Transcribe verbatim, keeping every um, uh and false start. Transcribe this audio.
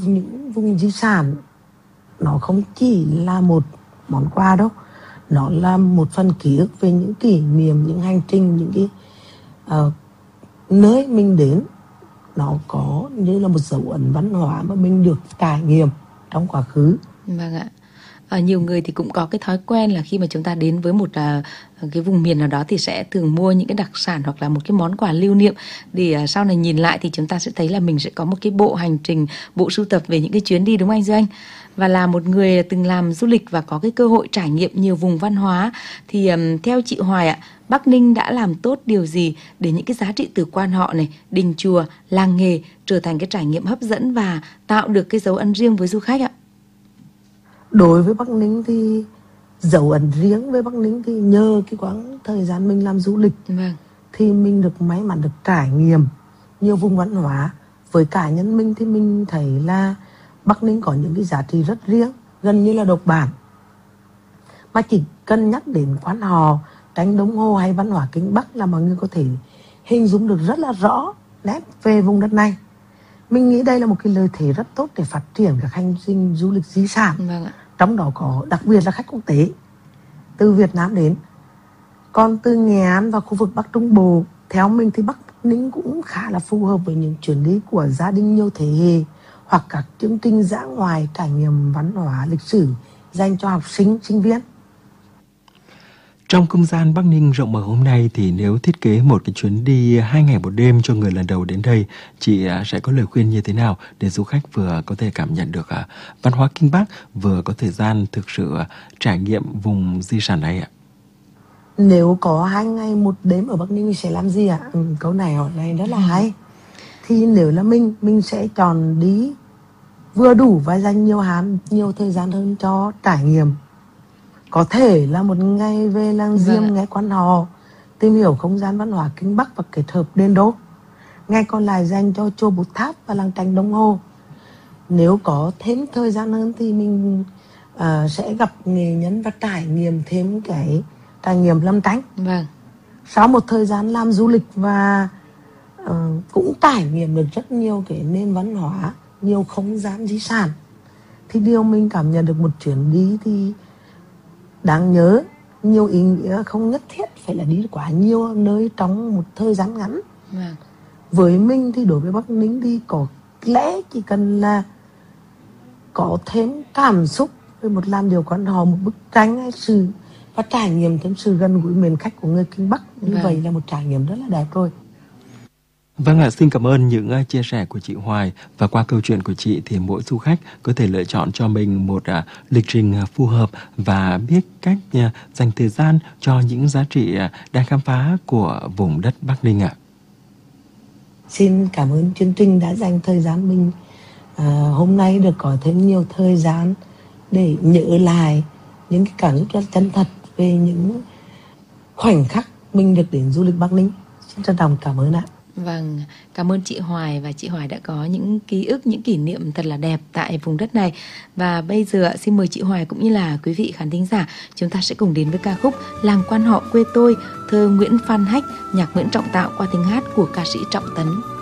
những vùng di sản nó không chỉ là một món quà đâu, nó là một phần ký ức về những kỷ niệm, những hành trình, những cái uh, nơi mình đến. Nó có như là một dấu ấn văn hóa mà mình được trải nghiệm trong quá khứ. Vâng ạ. À, nhiều người thì cũng có cái thói quen là khi mà chúng ta đến với một à, cái vùng miền nào đó thì sẽ thường mua những cái đặc sản hoặc là một cái món quà lưu niệm để à, sau này nhìn lại thì chúng ta sẽ thấy là mình sẽ có một cái bộ hành trình, bộ sưu tập về những cái chuyến đi, đúng không anh Duy Anh? Và là một người từng làm du lịch và có cái cơ hội trải nghiệm nhiều vùng văn hóa thì um, theo chị Hoài ạ, Bắc Ninh đã làm tốt điều gì để những cái giá trị từ quan họ này, đình chùa, làng nghề trở thành cái trải nghiệm hấp dẫn và tạo được cái dấu ấn riêng với du khách ạ? Đối với Bắc Ninh thì dấu ấn riêng với Bắc Ninh thì nhờ cái quãng thời gian mình làm du lịch, vâng, thì mình được may mắn được trải nghiệm nhiều vùng văn hóa. Với cá nhân mình thì mình thấy là Bắc Ninh có những cái giá trị rất riêng, gần như là độc bản. Mà chỉ cần nhắc đến Quan Họ, tranh đồng hồ hay văn hóa Kinh Bắc là mọi người có thể hình dung được rất là rõ nét về vùng đất này. Mình nghĩ đây là một cái lợi thế rất tốt để phát triển các hành trình du lịch di sản. Vâng ạ. Trong đó có đặc biệt là khách quốc tế từ Việt Nam đến. Còn từ Nghệ An và khu vực Bắc Trung Bộ, theo mình thì Bắc Ninh cũng khá là phù hợp với những chuyến đi của gia đình nhiều thế hệ hoặc các chương trình dã ngoại trải nghiệm văn hóa lịch sử dành cho học sinh, sinh viên. Trong không gian Bắc Ninh rộng mở hôm nay thì nếu thiết kế một cái chuyến đi hai ngày một đêm cho người lần đầu đến đây, chị sẽ có lời khuyên như thế nào để du khách vừa có thể cảm nhận được văn hóa Kinh Bắc, vừa có thời gian thực sự trải nghiệm vùng di sản này ạ? Nếu có hai ngày một đêm ở Bắc Ninh thì sẽ làm gì ạ? Ừ, câu này hỏi này rất là hay. Thì nếu là mình, mình sẽ chọn đi vừa đủ và dành nhiều hán, nhiều thời gian hơn cho trải nghiệm. Có thể là một ngày về làng Diêm, vâng, nghe Quan Họ, tìm hiểu không gian văn hóa Kinh Bắc và kết hợp đền đô. Ngày còn lại dành cho chùa Bút Tháp và làng tranh đồng hồ. Nếu có thêm thời gian hơn thì mình uh, sẽ gặp nghệ nhân và trải nghiệm thêm cái trải nghiệm lâm tranh. Vâng. Sau một thời gian làm du lịch và uh, cũng trải nghiệm được rất nhiều cái nền văn hóa, nhiều không gian di sản, thì điều mình cảm nhận được một chuyến đi thì đáng nhớ, nhiều ý nghĩa, không nhất thiết phải là đi quá nhiều nơi trong một thời gian ngắn. Vâng. Với mình thì đối với Bắc Ninh thì có lẽ chỉ cần là có thêm cảm xúc với một làn điệu Quan Họ, một bức tranh hay sự và trải nghiệm thêm sự gần gũi mến khách của người Kinh Bắc. Như vâng. vậy là một trải nghiệm rất là đẹp rồi. Vâng ạ, xin cảm ơn những chia sẻ của chị Hoài. Và qua câu chuyện của chị thì mỗi du khách có thể lựa chọn cho mình một uh, lịch trình uh, phù hợp và biết cách uh, dành thời gian cho những giá trị uh, đang khám phá của vùng đất Bắc Ninh ạ. Xin cảm ơn chương trình đã dành thời gian mình uh, hôm nay được có thêm nhiều thời gian để nhớ lại những cái cảm xúc rất chân thật về những khoảnh khắc mình được đến du lịch Bắc Ninh. Xin trân trọng cảm ơn ạ. Vâng, cảm ơn chị Hoài, và chị Hoài đã có những ký ức, những kỷ niệm thật là đẹp tại vùng đất này. Và bây giờ xin mời chị Hoài cũng như là quý vị khán thính giả, chúng ta sẽ cùng đến với ca khúc Làng Quan Họ Quê Tôi, thơ Nguyễn Phan Hách, nhạc Nguyễn Trọng Tạo qua tiếng hát của ca sĩ Trọng Tấn.